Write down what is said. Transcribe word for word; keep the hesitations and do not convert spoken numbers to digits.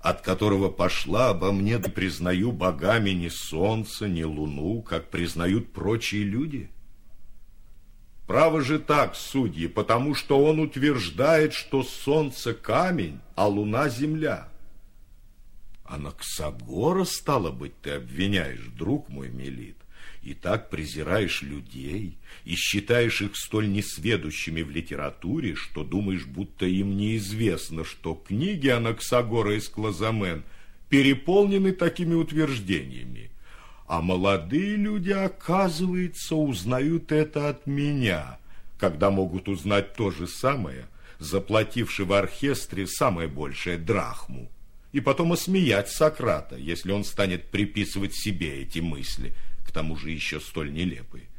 от которого пошла обо мне, да признаю богами ни солнце, ни луну, как признают прочие люди? Право же так, судьи, потому что он утверждает, что солнце камень, а луна земля. Анаксагора, стало быть, ты обвиняешь, друг мой Мелит, и так презираешь людей, и считаешь их столь несведущими в литературе, что думаешь, будто им неизвестно, что книги Анаксагора из Клозамен переполнены такими утверждениями. А молодые люди, оказывается, узнают это от меня, когда могут узнать то же самое, заплативши в оркестре самое большее драхму, и потом осмеять Сократа, если он станет приписывать себе эти мысли, к тому же еще столь нелепые.